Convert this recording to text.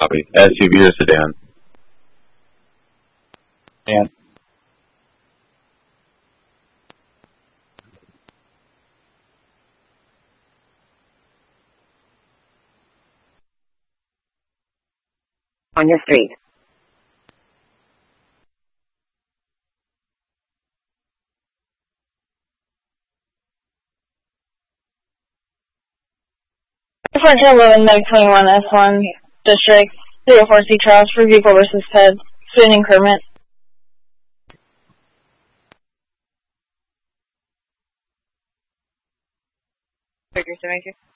Copy. SUV or sedan? Dan. On your street. Department 11, Meg 21, S1, District 304C trials for vehicle versus PED, student increment. Victor 72.